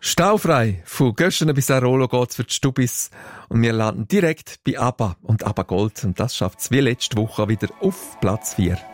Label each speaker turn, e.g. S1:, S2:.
S1: Staufrei. Von Göschen bis Arolo geht's für die Stubis. Und wir landen direkt bei ABBA und ABBA Gold. Und das schafft's wie letzte Woche wieder auf Platz 4.